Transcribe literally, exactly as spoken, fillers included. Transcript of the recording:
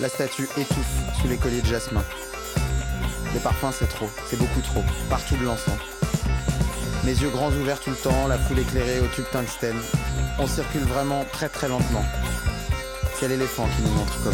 La statue étouffe sous les colliers de jasmin. Les parfums c'est trop, c'est beaucoup trop, partout de l'encens. Mes yeux grands ouverts tout le temps, la foule éclairée au tube tungstène. On circule vraiment très très lentement. C'est l'éléphant qui nous montre comment.